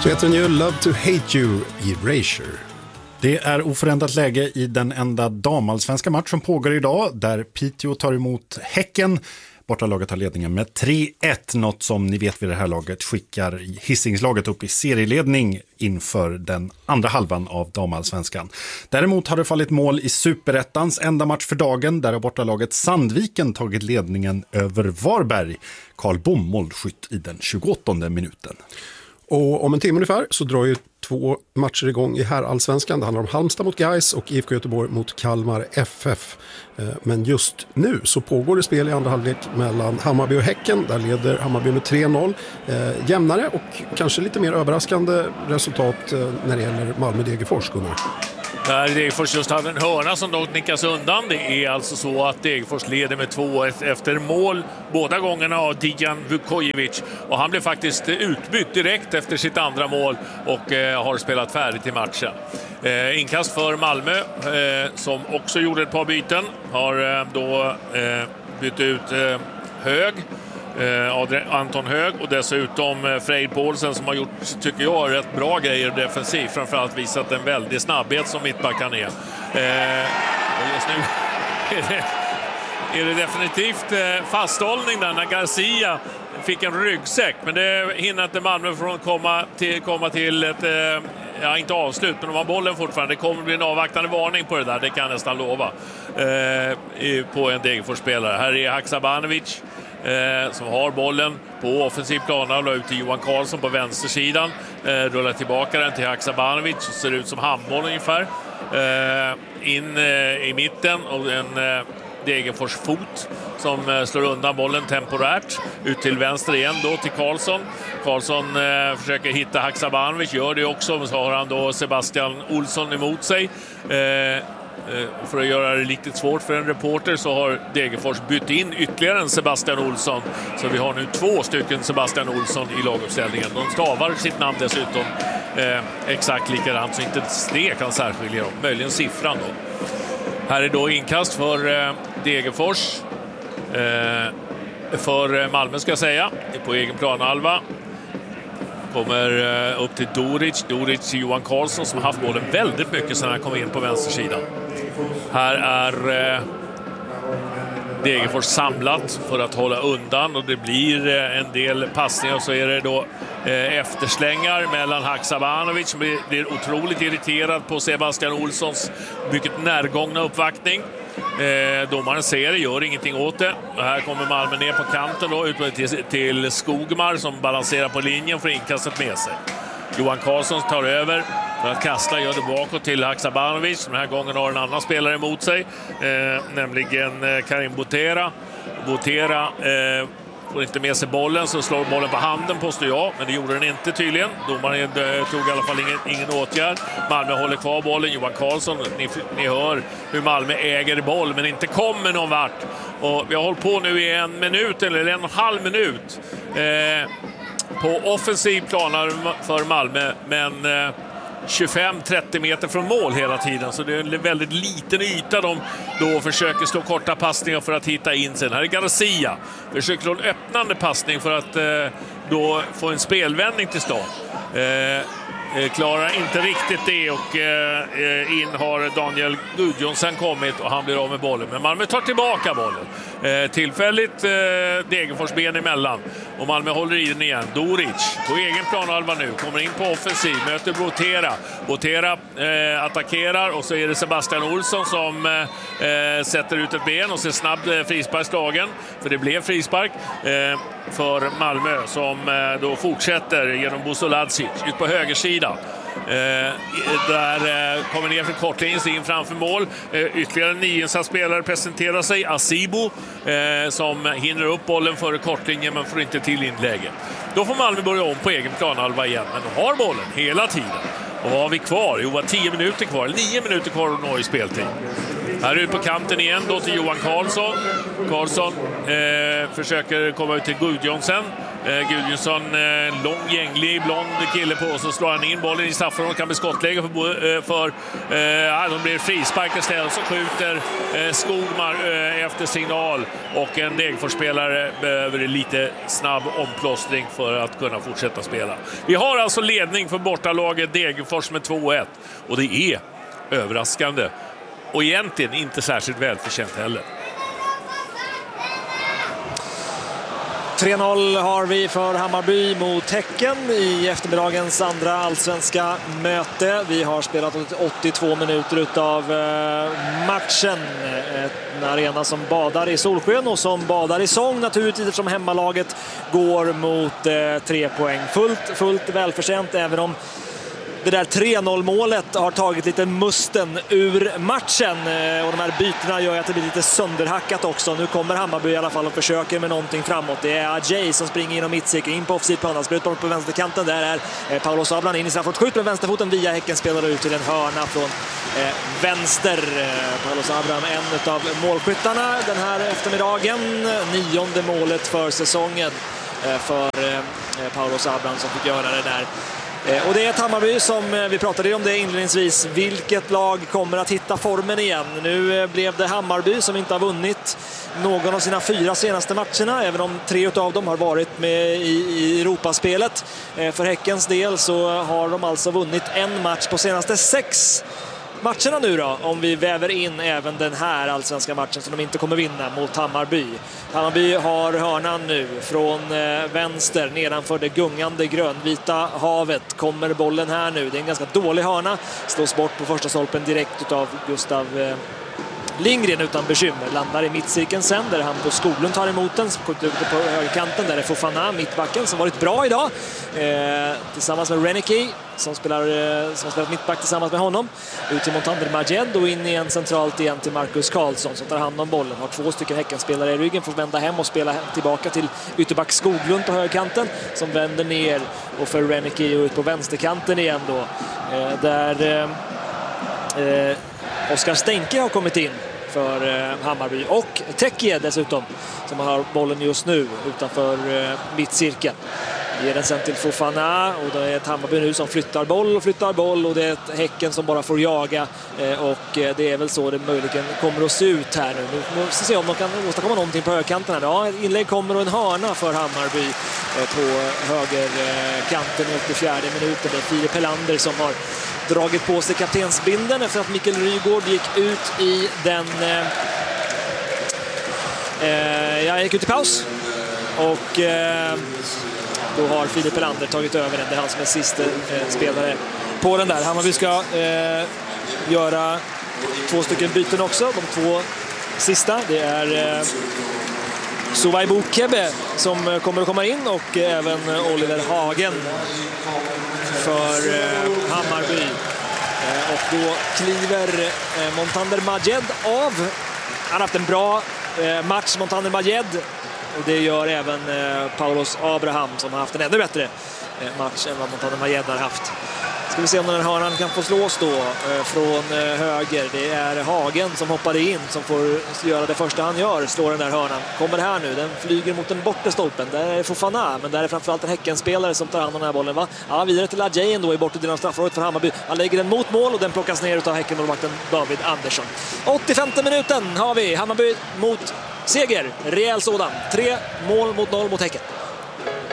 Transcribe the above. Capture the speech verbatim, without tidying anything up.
Så heter den ju Love to Hate You, Erasure. Det är oförändrat läge i den enda damallsvenska match som pågår idag, där Piteå tar emot Häcken. Bortalaget har ledningen med tre ett, något som ni vet vid det här laget skickar Hisingslaget upp i serieledning inför den andra halvan av damallsvenskan. Däremot har det fallit mål i Superettans enda match för dagen, där har bortalaget Sandviken tagit ledningen över Varberg. Karl Bom målskytt i den tjugoåttonde minuten. Och om en timme ungefär så drar ju två matcher igång i herrallsvenskan. Det handlar om Halmstad mot Gais och I F K Göteborg mot Kalmar F F. Men just nu så pågår det spel i andra halvlek mellan Hammarby och Häcken. Där leder Hammarby med tre noll. Eh, jämnare och kanske lite mer överraskande resultat när det gäller Malmö-Degerfors. Där Degerfors just hade en hörna som dock nickas undan. Det är alltså så att Degerfors leder med två ett efter mål båda gångerna av Dijan Vukojevic. Och han blev faktiskt utbytt direkt efter sitt andra mål och eh, har spelat färdigt i matchen. Eh, inkast för Malmö eh, som också gjorde ett par byten. Har eh, då eh, bytt ut eh, Hög. Eh, Anton Hög och dessutom eh, Frejd Paulsen som har gjort, tycker jag, rätt bra grejer defensivt. Framförallt visat en väldig snabbhet som mittbackan är. Eh, och just nu är det, är det definitivt eh, fasthållning där när Garcia fick en ryggsäck. Men det hinner inte Malmö från att komma till, komma till ett... Eh, Ja, inte avslut, men de har bollen fortfarande. Det kommer bli en avvaktande varning på det där, det kan jag nästan lova. Eh, på en Degerfors-spelare. Här är Haksabanovic eh, som har bollen på offensiv plan. Han la ut till Johan Karlsson på vänstersidan. Eh, rullar tillbaka den till Haksabanovic. Ser ut som handboll ungefär. Eh, in eh, i mitten och en... Eh, Degerfors fot som slår undan bollen temporärt ut till vänster igen då till Karlsson. Karlsson eh, försöker hitta Haksabanovic, gör det också, men så har han då Sebastian Olsson emot sig. Eh, eh, för att göra det riktigt svårt för en reporter så har Degerfors bytt in ytterligare en Sebastian Olsson. Så vi har nu två stycken Sebastian Olsson i laguppställningen. De stavar sitt namn dessutom eh, exakt likadant, så inte det kan särskilja dem. Möjligen siffran då. Här är då inkast för eh, Degerfors. Eh, för Malmö ska jag säga. På egen planhalva. Kommer eh, upp till Doric. Doric till Johan Karlsson som har haft bollen väldigt mycket sedan han kom in på vänstersidan. Här är eh, Degerfors samlat för att hålla undan. Och det blir eh, en del passningar. Och så är det då eh, efterslängar mellan Haksabanovic som blir, blir otroligt irriterad på Sebastian Olssons mycket närgångna uppvaktning. Eh, domaren ser det, gör ingenting åt det. Och här kommer Malmö ner på kanten då, ut till, till Skogmar som balanserar på linjen för inkastet med sig. Johan Karlsson tar över för att kasta, gör det bakåt till Haksabanovic. Den här gången har en annan spelare emot sig, eh, nämligen eh, Karim Botera. Botera eh, får inte med sig bollen, så slår bollen på handen, påstår jag, men det gjorde den inte tydligen. Domaren tog i alla fall ingen, ingen åtgärd. Malmö håller kvar bollen. Johan Karlsson, ni, ni hör hur Malmö äger boll men inte kommer någon vart. Och vi har hållit på nu i en minut eller en och en halv minut eh, på offensiv planer för Malmö, men eh, tjugofem till trettio meter från mål hela tiden, så det är en väldigt liten yta de då försöker slå korta passningar för att hitta in sen. Här är Garcia, försöker slå en öppnande passning för att eh, då få en spelvändning till start. Eh, klarar inte riktigt det och eh, in har Daniel Gudjonsson kommit och han blir av med bollen. Men Malmö tar tillbaka bollen. Eh, tillfälligt eh, Degerfors ben emellan. Och Malmö håller i den igen. Doric på egen planhalva nu. Kommer in på offensiv. Möter Botera. Botera eh, attackerar och så är det Sebastian Olsson som eh, sätter ut ett ben och ser snabbt eh, frisparkslagen. För det blev frispark eh, för Malmö som eh, då fortsätter genom Busoladzic ut på högersidan. Eh, där eh, kommer ner för kortlinjen, in framför mål. Eh, ytterligare en nyinsatt spelare presenterar sig, Asibo, eh, som hinner upp bollen före kortlinjen men får inte till inlägget. Då får Malmö börja om på egen planhalva igen, men de har bollen hela tiden. Och vad har vi kvar? Jo, var tio minuter kvar, nio minuter kvar och nå i speltid. Här ut på kanten igen då till Johan Karlsson. Karlsson eh, försöker komma ut till Gudjonsson. Eh, Gudjonsson, eh, lång, gänglig, blond kille på, så slår han in bollen i straffområdet, kan bli skottläge för, för eh, ja, de blir frispark istället, så skjuter eh, Skogmar eh, efter signal, och en Degerfors-spelare behöver lite snabb omplåstring för att kunna fortsätta spela. Vi har alltså ledning för bortalaget Degerfors med två ett, och det är överraskande och egentligen inte särskilt välförtjänt heller. tre noll har vi för Hammarby mot Häcken i eftermiddagens andra allsvenska möte. Vi har spelat åttiotvå minuter utav matchen. En arena som badar i solsken och som badar i sång naturligtvis, eftersom hemmalaget går mot eh, tre poäng. Fullt, fullt välförtjänt, även om det där tre noll-målet har tagit lite musten ur matchen, och de här bytena gör att det blir lite sönderhackat också. Nu kommer Hammarby i alla fall och försöker med någonting framåt. Det är Ajay som springer in och mittcirkel in på offside plan. Sprut bort på vänsterkanten. Där är Paolo Sablan in i straffområdet. Skjut med vänsterfoten via Häcken, spelar ut till en hörna från eh, vänster. Paolo Sablan, en av målskyttarna den här eftermiddagen. Nionde målet för säsongen eh, för eh, Paolo Sablan som fick göra det där. Och det är ett Hammarby som, vi pratade om det inledningsvis, vilket lag kommer att hitta formen igen. Nu blev det Hammarby som inte har vunnit någon av sina fyra senaste matcherna, även om tre av dem har varit med i, i Europaspelet. För Häckens del så har de alltså vunnit en match på senaste sex matcherna nu då, om vi väver in även den här allsvenska matchen som de inte kommer vinna mot Hammarby. Hammarby har hörnan nu från eh, vänster nedanför det gungande grönvita havet. Kommer bollen här nu, det är en ganska dålig hörna, slås bort på första stolpen direkt utav Gustav eh, Lindgren utan bekymmer. Landar i mittcirkeln sen, där han på Skoglund tar emot den, skjuter ut på högerkanten, där är Fofana, mittbacken, som varit bra idag eh, tillsammans med Reneki som spelar, eh, som spelar mittback tillsammans med honom, ut till Montander Majed och in igen centralt igen till Marcus Karlsson som tar hand om bollen, har två stycken Häckenspelare i ryggen, får vända hem och spela tillbaka till ytterback Skoglund på högerkanten som vänder ner och för Reneki och ut på vänsterkanten igen då, eh, där eh, eh, Oskar Stenke har kommit in för eh, Hammarby, och Tekie dessutom som har bollen just nu utanför eh, mittcirkeln. Ger den sen till Fofana, och det är ett Hammarby nu som flyttar boll och flyttar boll, och det är ett Häcken som bara får jaga, eh, och eh, det är väl så det möjligen kommer att se ut här nu. Nu måste se om de kan åstadkomma någonting på högerkanten här. Ja, ett inlägg kommer och en hörna för Hammarby eh, på högerkanten i åttiofjärde minuten. Det är Filip Helander som har dragit på sig kaptensbinden efter att Mikael Rygård gick ut i den eh, eh, jag gick ut i paus, och eh, då har Filip Helander tagit över den. Det är han som är sista eh, spelare på den där. Hammarby ska eh, göra två stycken byten också. De två sista, det är eh, Suvaibu Kebe som kommer att komma in, och eh, även Oliver Hagen för eh, Hammarby. Eh, och då kliver eh, Montander Majed av. Han har haft en bra eh, match, Montander Majed. Och det gör även eh, Paulos Abraham som har haft en ännu bättre eh, match än vad Montander Majed har haft. Ska vi se om den här hörnan kan få slås då eh, från eh, höger. Det är Hagen som hoppade in, som får göra det första han gör. Slår den där hörnan. Kommer här nu. Den flyger mot den bortre stolpen. Där är Fofana, men där är framförallt en Häckenspelare som tar hand om den här bollen. Va? Ja, vidare till Ajay ändå i bortre delen av straffområdet för Hammarby. Han lägger den mot mål och den plockas ner av Häckenmålvakten David Andersson. åttiofemte minuten har vi Hammarby mot seger. Rejäl sådan. Tre mål mot noll mot Häcken.